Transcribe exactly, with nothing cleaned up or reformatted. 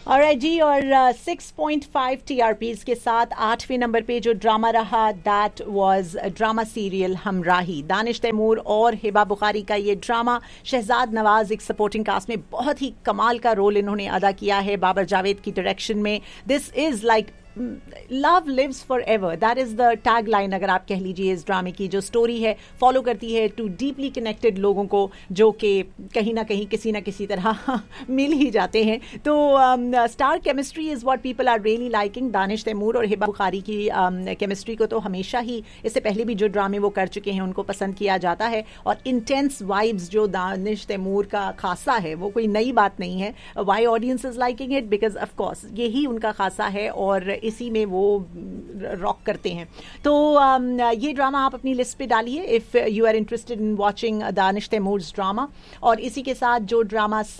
Alright जी, और six point five TRPs के साथ आठवें नंबर पे जो ड्रामा रहा that was drama serial हमराही। Danish Taimur और हिबा बुखारी का ये ड्रामा, शहजाद नवाज एक सपोर्टिंग कास्ट में बहुत ही कमाल का रोल इन्होंने अदा किया है बाबर जावेद की डायरेक्शन में। This is like love lives for ever, that is the tag line अगर आप कह लीजिए इस ड्रामे की। जो स्टोरी है फॉलो करती है टू डीपली कनेक्टेड लोगों को जो कि कहीं ना कहीं किसी ना किसी तरह मिल ही जाते हैं। तो star chemistry is what people are really liking. Danish Taimur और हिबा बुखारी की केमिस्ट्री um, को तो हमेशा ही, इससे पहले भी जो ड्रामे वो कर चुके हैं उनको पसंद किया जाता है। और इंटेंस वाइब्स जो दानिश तैमूर का खासा है वो कोई नई बात नहीं है। Y audience is liking it because of course यही उनका खासा है और इसी में वो रॉक करते हैं। तो ये ड्रामा आप अपनी लिस्ट पे डालिए if you are interested in watching Danish तैमूर्स drama. और इसी के साथ जो ड्रामा